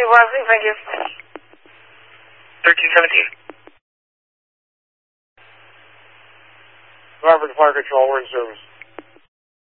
Bosley, thank you. 1317. Robert Fire Control, we're in service.